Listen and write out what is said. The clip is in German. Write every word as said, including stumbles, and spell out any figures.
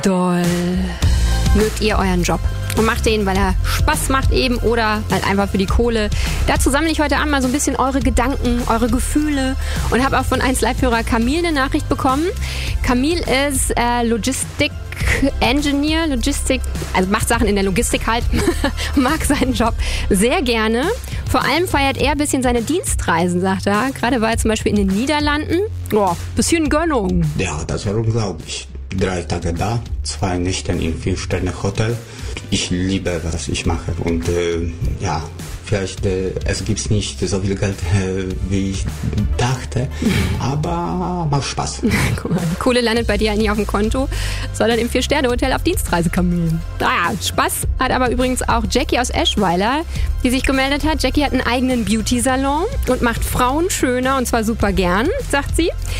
Doll. Mögt ihr euren Job und macht den, weil er Spaß macht eben oder halt einfach für die Kohle. Dazu sammle ich heute Abend mal so ein bisschen eure Gedanken, eure Gefühle und habe auch von eins Live-Hörer Camille eine Nachricht bekommen. Camille ist äh, Logistik Engineer, Logistik, also macht Sachen in der Logistik halt, mag seinen Job sehr gerne. Vor allem feiert er ein bisschen seine Dienstreisen, sagt er. Gerade war er zum Beispiel in den Niederlanden. Boah, bisschen Gönnung. Ja, das war unglaublich. Drei Tage da, zwei Nächte im Vier-Sterne-Hotel. Ich liebe, was ich mache und äh, ja, vielleicht äh, es gibt nicht so viel Geld, äh, wie ich dachte, mhm. aber macht Spaß. Guck mal, die Kohle landet bei dir nicht auf dem Konto, sondern im Vier-Sterne-Hotel auf Dienstreise, Camille. Ah, Spaß hat aber übrigens auch Jackie aus Eschweiler, die sich gemeldet hat. Jackie hat einen eigenen Beauty-Salon und macht Frauen schöner und zwar super gern, sagt sie.